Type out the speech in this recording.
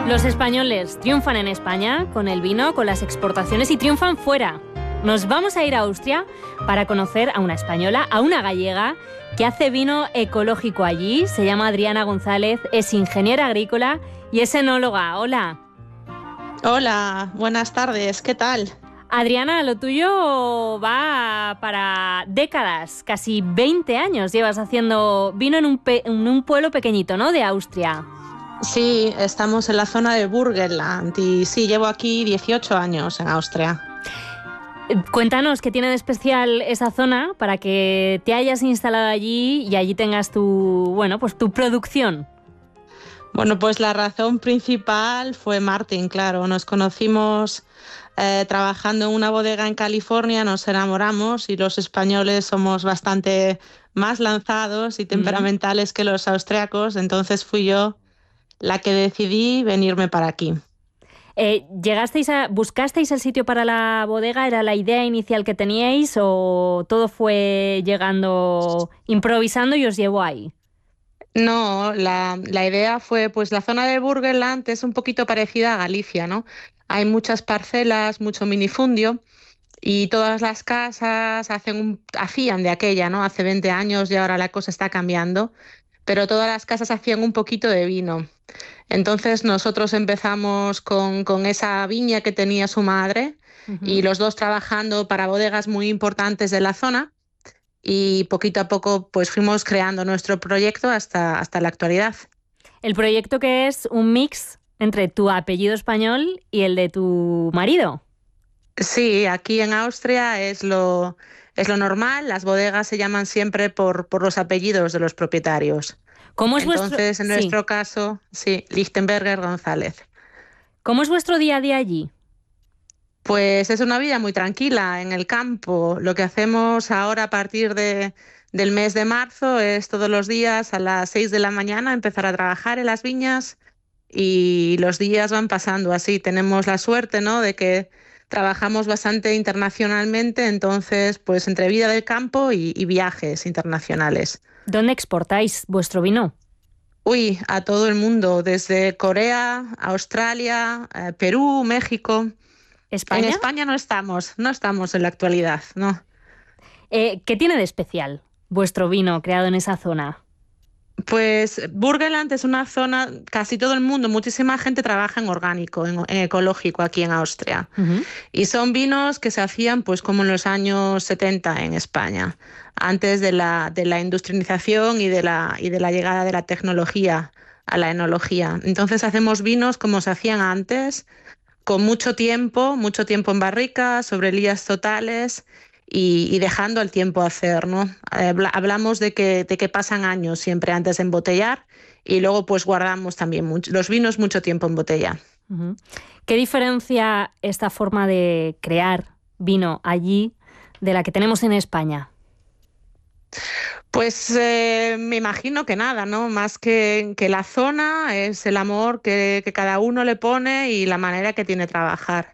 Los españoles triunfan en España con el vino, con las exportaciones y triunfan fuera. Nos vamos a ir a Austria para conocer a una española, a una gallega que hace vino ecológico allí. Se llama Adriana González, es ingeniera agrícola y es enóloga. Hola. Hola, buenas tardes, ¿qué tal? Adriana, lo tuyo va para décadas, casi 20 años llevas haciendo vino en un pueblo pequeñito, ¿no?, de Austria. Sí, estamos en la zona de Burgenland y sí, llevo aquí 18 años en Austria. Cuéntanos qué tiene de especial esa zona para que te hayas instalado allí y allí tengas tu producción. Bueno, pues la razón principal fue Martin, claro. Nos conocimos trabajando en una bodega en California, nos enamoramos y los españoles somos bastante más lanzados y temperamentales que los austriacos, entonces fui yo la que decidí venirme para aquí. ¿Buscasteis el sitio para la bodega? ¿Era la idea inicial que teníais o todo fue llegando, improvisando y os llevó ahí? No, la idea fue, pues la zona de Burgenland es un poquito parecida a Galicia, ¿no? Hay muchas parcelas, mucho minifundio y todas las casas hacían de aquella, ¿no? Hace 20 años y ahora la cosa está cambiando, pero todas las casas hacían un poquito de vino. Entonces nosotros empezamos con esa viña que tenía su madre y los dos trabajando para bodegas muy importantes de la zona. Y poquito a poco pues fuimos creando nuestro proyecto hasta la actualidad. El proyecto, que es un mix entre tu apellido español y el de tu marido. Sí, aquí en Austria es lo normal, las bodegas se llaman siempre por los apellidos de los propietarios. ¿Cómo es Entonces, en sí. nuestro caso, sí, Lichtenberger González. ¿Cómo es vuestro día a día allí? Pues es una vida muy tranquila en el campo. Lo que hacemos ahora a partir del mes de marzo es todos los días a las 6 de la mañana empezar a trabajar en las viñas y los días van pasando así. Tenemos la suerte, ¿no?, de que trabajamos bastante internacionalmente, entonces pues entre vida del campo y viajes internacionales. ¿Dónde exportáis vuestro vino? Uy, a todo el mundo, desde Corea, Australia, Perú, México. En ¿España? España no estamos en la actualidad, ¿no? ¿Qué tiene de especial vuestro vino creado en esa zona? Pues Burgenland es una zona, casi todo el mundo, muchísima gente trabaja en orgánico, en ecológico aquí en Austria. Y son vinos que se hacían pues como en los años 70 en España, antes de la industrialización y de la llegada de la tecnología a la enología. Entonces hacemos vinos como se hacían antes, con mucho tiempo en barrica, sobre lías totales y dejando al tiempo hacer, ¿no? Hablamos de que pasan años siempre antes de embotellar y luego pues guardamos también los vinos mucho tiempo en botella. ¿Qué diferencia esta forma de crear vino allí de la que tenemos en España? Pues me imagino que nada, ¿no? Más que la zona, es el amor que cada uno le pone y la manera que tiene de trabajar.